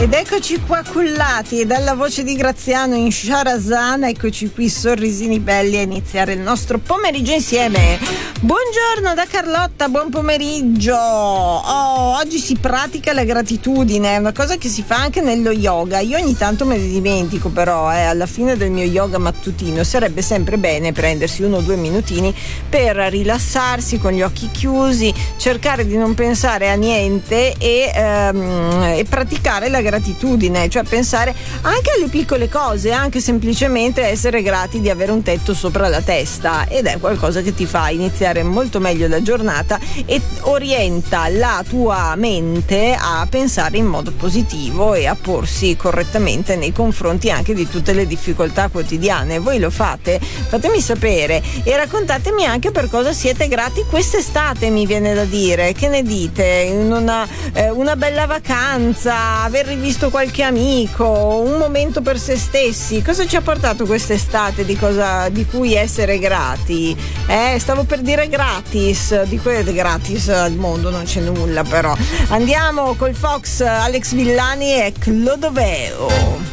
Ed eccoci qua cullati e dalla voce di Graziano in Sharazana, eccoci qui sorrisini belli a iniziare il nostro pomeriggio insieme. Buongiorno da Carlotta, buon pomeriggio. Oggi si pratica la gratitudine, è una cosa che si fa anche nello yoga. Io ogni tanto me ne dimentico, però alla fine del mio yoga mattutino sarebbe sempre bene prendersi 1 o 2 minutini per rilassarsi con gli occhi chiusi, cercare di non pensare a niente e praticare la gratitudine, cioè pensare anche alle piccole cose, anche semplicemente essere grati di avere un tetto sopra la testa, ed è qualcosa che ti fa iniziare molto meglio la giornata e orienta la tua mente a pensare in modo positivo e a porsi correttamente nei confronti anche di tutte le difficoltà quotidiane. Voi lo fate? Fatemi sapere e raccontatemi anche per cosa siete grati quest'estate, mi viene da dire. Che ne dite? Una bella vacanza, aver rivisto qualche amico, un momento per se stessi. Cosa ci ha portato quest'estate di cui essere grati? Stavo per dire gratis, di quelle gratis al mondo non c'è nulla, però. Andiamo col Fox, Alex Villani e Clodoveo.